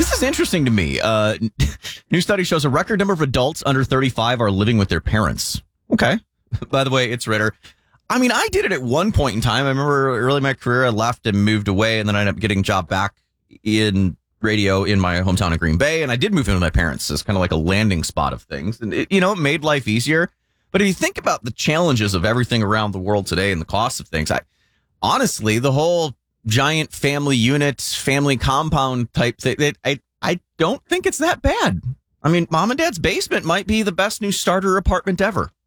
This is interesting to me. New study shows a record number of adults under 35 are living with their parents. Okay. By the way, it's Ritter. I mean, I did it at one point in time. I remember early in my career, I left and moved away, and then I ended up getting a job back in radio in my hometown of Green Bay, and I did move in with my parents as kind of like a landing spot of things. And it made life easier. But if you think about the challenges of everything around the world today and the cost of things, honestly, the whole giant family unit, family compound type thing, I don't think it's that bad. I mean, mom and dad's basement might be the best new starter apartment ever.